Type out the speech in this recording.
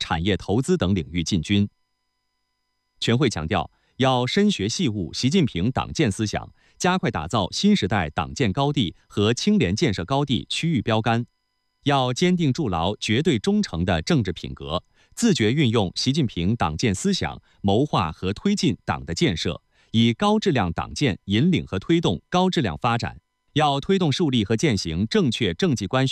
产业投资等领域进军。全会强调，要深学细悟习近平党建思想，加快打造新时代党建高地和青联建设高地区域标杆，要坚定筑牢绝对忠诚的政治品格，自觉运用习近平党建思想，谋划和推进党的建设，以高质量党建引领和推动高质量发展。要推动树立和践行正确政绩观